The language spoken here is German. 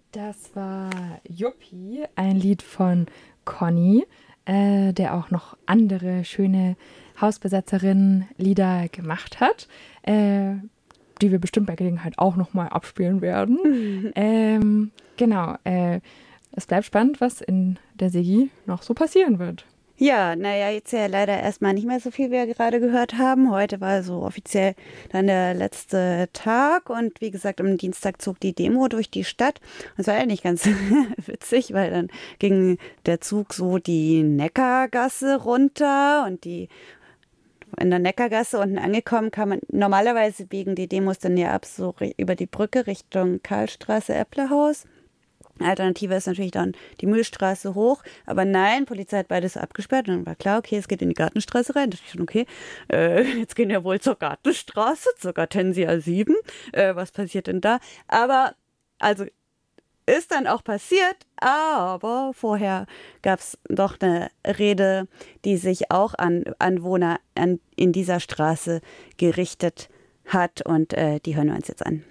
Das war Yuppie, ein Lied von Conny, der auch noch andere schöne Hausbesetzerinnen-Lieder gemacht hat, die wir bestimmt bei Gelegenheit auch nochmal abspielen werden. Genau, es bleibt spannend, was in der Sigi noch so passieren wird. Ja, naja, jetzt ja leider erstmal nicht mehr so viel, wie wir gerade gehört haben. Heute war so offiziell dann der letzte Tag und wie gesagt, am Dienstag zog die Demo durch die Stadt. Und es war eigentlich ganz witzig, weil dann ging der Zug so die Neckargasse runter und die in der Neckargasse unten angekommen, kann man normalerweise biegen die Demos dann ja ab so über die Brücke Richtung Karlstraße, Epplerhaus. Alternative ist natürlich dann die Mühlstraße hoch. Aber nein, Polizei hat beides abgesperrt. Und dann war klar, okay, es geht in die Gartenstraße rein. Da dachte ich schon, okay, jetzt gehen wir wohl zur Gartenstraße, zur Gartensia 7. Was passiert denn da? Aber, also, ist dann auch passiert. Aber vorher gab es doch eine Rede, die sich auch an Anwohner in dieser Straße gerichtet hat. Und die hören wir uns jetzt an.